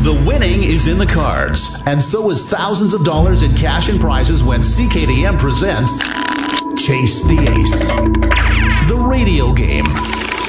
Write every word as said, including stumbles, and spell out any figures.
The winning is in the cards, and so is thousands of dollars in cash and prizes when C K D M presents Chase the Ace, the radio game.